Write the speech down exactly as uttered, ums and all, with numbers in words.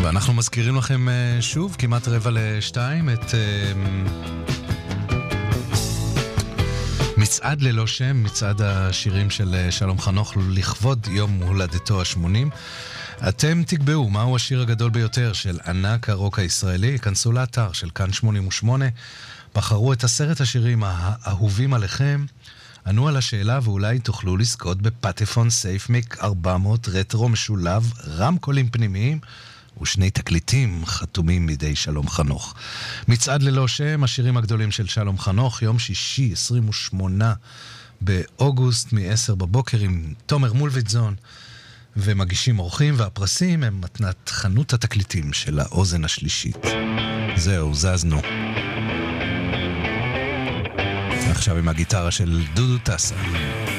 ואנחנו מזכירים לכם שוב, כמעט רבע לשתיים, את מצעד ללא שם, מצעד השירים של שלום חנוך לכבוד יום הולדתו ה-שמונים. אתם תקבעו מהו השיר הגדול ביותר של ענק הרוק הישראלי. כנסו לאתר של כאן שמונים ושמונה, בחרו את עשרת השירים האהובים עליכם, ענו על השאלה ואולי תוכלו לזכות בפטפון סייפמיק ארבע מאות רטרו משולב, רמקולים פנימיים ושני תקליטים חתומים מידי שלום חנוך. מצעד ללא שם, השירים הגדולים של שלום חנוך, יום שישי עשרים ושמונה באוגוסט מ-עשר בבוקר עם תומר מולביטזון, ומגישים אורחים, והפרסים הם מתנת חנות התקליטים של האוזן השלישית. זהו, זזנו. עכשיו עם הגיטרה של דודו טסה.